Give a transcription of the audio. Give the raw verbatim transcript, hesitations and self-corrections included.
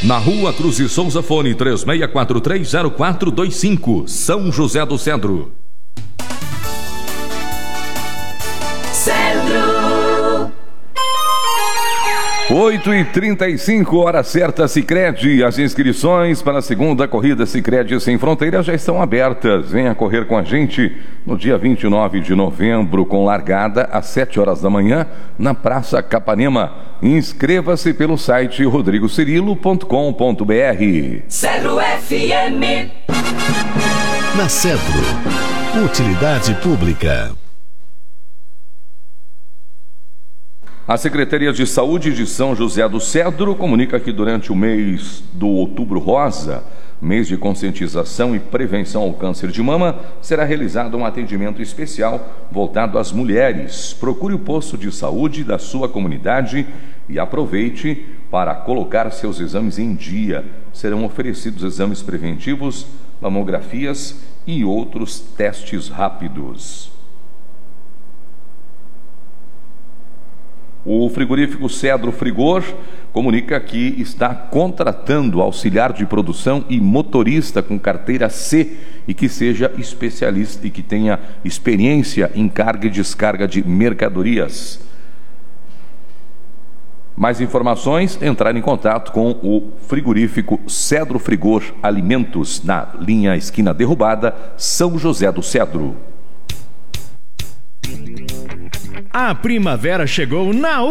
Na Rua Cruz e Souza, fone três seis quatro três zero quatro dois cinco, São José do Cedro. Cedro. oito e trinta e cinco, hora certa, Sicredi. As inscrições para a segunda corrida Sicredi Sem Fronteiras já estão abertas. Venha correr com a gente no dia vinte e nove de novembro, com largada às sete horas da manhã, na Praça Capanema. Inscreva-se pelo site rodrigo cirilo ponto com ponto br. Cedro F M. Na Cedro, utilidade pública. A Secretaria de Saúde de São José do Cedro comunica que durante o mês do Outubro Rosa, mês de conscientização e prevenção ao câncer de mama, será realizado um atendimento especial voltado às mulheres. Procure o posto de saúde da sua comunidade e aproveite para colocar seus exames em dia. Serão oferecidos exames preventivos, mamografias e outros testes rápidos. O frigorífico Cedro Frigor comunica que está contratando auxiliar de produção e motorista com carteira C e que seja especialista e que tenha experiência em carga e descarga de mercadorias. Mais informações, entrar em contato com o frigorífico Cedro Frigor Alimentos, na linha Esquina Derrubada, São José do Cedro. A primavera chegou na